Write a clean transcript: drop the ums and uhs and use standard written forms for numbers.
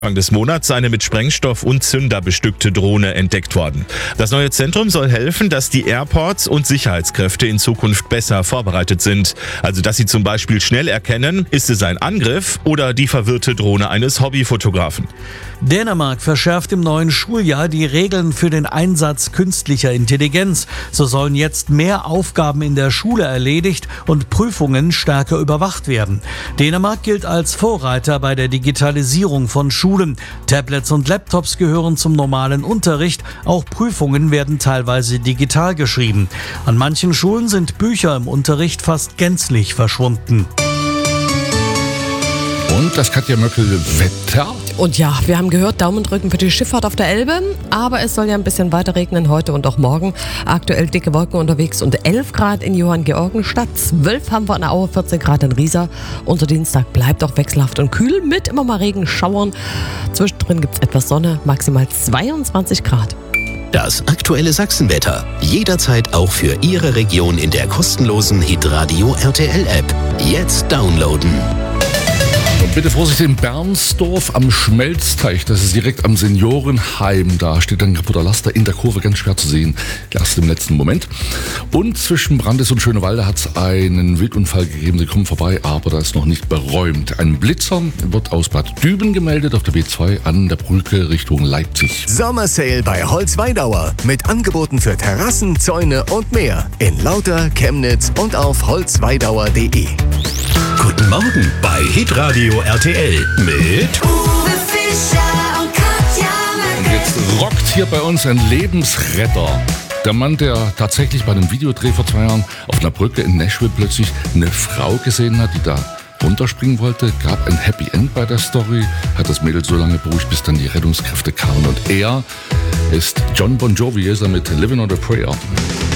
Anfang des Monats eine mit Sprengstoff und Zünder bestückte Drohne entdeckt worden. Das neue Zentrum soll helfen, dass die Airports und Sicherheitskräfte in Zukunft besser vorbereitet sind. Also dass sie zum Beispiel schnell erkennen, ist es ein Angriff oder die verwirrte Drohne eines Hobbyfotografen. Dänemark verschärft im neuen Schuljahr die Regeln für den Einsatz künstlicher Intelligenz. So sollen jetzt mehr Aufgaben in der Schule erledigt und Prüfungen stärker überwacht werden. Dänemark gilt als Vorreiter bei der Digitalisierung von Schulen. Tablets und Laptops gehören zum normalen Unterricht. Auch Prüfungen werden teilweise digital geschrieben. An manchen Schulen sind Bücher im Unterricht fast gänzlich verschwunden. Und das Katja Möckel Wetter. Und ja, wir haben gehört, Daumen drücken für die Schifffahrt auf der Elbe. Aber es soll ja ein bisschen weiter regnen heute und auch morgen. Aktuell dicke Wolken unterwegs und 11 Grad in Johanngeorgenstadt. 12 haben wir in der Aue, 14 Grad in Riesa. Unser Dienstag bleibt auch wechselhaft und kühl mit immer mal Regenschauern. Zwischendrin gibt es etwas Sonne, maximal 22 Grad. Das aktuelle Sachsenwetter. Jederzeit auch für Ihre Region in der kostenlosen Hitradio RTL App. Jetzt downloaden. Und bitte Vorsicht in Bernsdorf am Schmelzteich, das ist direkt am Seniorenheim. Da steht ein kaputter Laster in der Kurve, ganz schwer zu sehen, erst im letzten Moment. Und zwischen Brandes und Schönewalde hat es einen Wildunfall gegeben, sie kommen vorbei, aber da ist noch nicht beräumt. Ein Blitzer wird aus Bad Düben gemeldet auf der B2 an der Brücke Richtung Leipzig. Sommersale bei Holzweidauer mit Angeboten für Terrassen, Zäune und mehr in Lauter, Chemnitz und auf holzweidauer.de. Guten Morgen bei Hitradio RTL mit Uwe Fischer und Katja Und Möckel. jetzt rockt hier bei uns ein Lebensretter. Der Mann, der tatsächlich bei einem Videodreh vor 2 Jahren auf einer Brücke in Nashville plötzlich eine Frau gesehen hat, die da runterspringen wollte, gab ein Happy End bei der Story, hat das Mädel so lange beruhigt, bis dann die Rettungskräfte kamen. Und er ist John Bon Jovi, ist er mit Living on a Prayer.